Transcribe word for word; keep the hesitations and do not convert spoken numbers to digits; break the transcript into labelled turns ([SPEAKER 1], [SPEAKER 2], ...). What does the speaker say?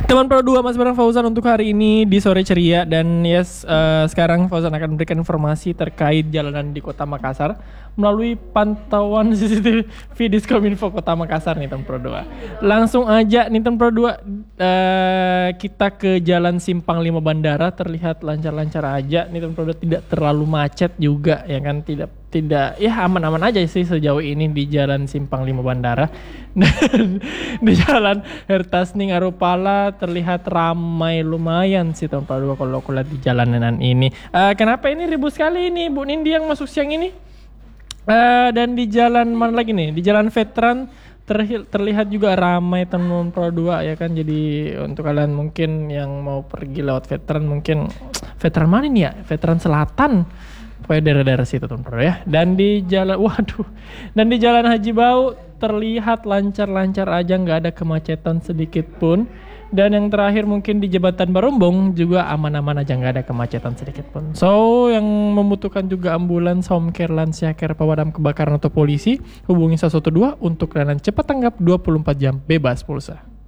[SPEAKER 1] Teman Pro dua Mas bareng Fauzan untuk hari ini di sore ceria. Dan yes, uh, sekarang Fauzan akan memberikan informasi terkait jalanan di Kota Makassar melalui pantauan C C T V Diskominfo Kota Makassar nih teman Pro dua. Langsung aja nih teman Pro dua, uh, kita ke Jalan Simpang lima Bandara, terlihat lancar-lancar aja nih teman Pro dua, tidak terlalu macet juga ya kan, tidak tidak ya aman-aman aja sih sejauh ini di Jalan Simpang lima Bandara. Dan di Jalan Hertasning Arupala terlihat ramai lumayan sih teman Pro dua kalau aku lihat di jalanan ini. Uh, kenapa ini ribut sekali ini Bu Nindi yang masuk siang ini? Uh, dan di jalan mana lagi nih? Di Jalan Veteran terhi- terlihat juga ramai teman Pro dua ya kan. Jadi untuk kalian mungkin yang mau pergi lewat Veteran, mungkin Veteran mana nih ya? Veteran Selatan. Pokoknya daerah-daerah situ teman Pro ya. Dan di jalan, waduh, dan di Jalan Haji Bau terlihat lancar-lancar aja, nggak ada kemacetan sedikit pun. Dan yang terakhir mungkin di Jembatan Barombong juga aman-aman aja, nggak ada kemacetan sedikit pun. So yang membutuhkan juga ambulans, home care, lansia care, pemadam kebakaran atau polisi, hubungi satu satu dua untuk layanan cepat tanggap dua puluh empat jam bebas pulsa.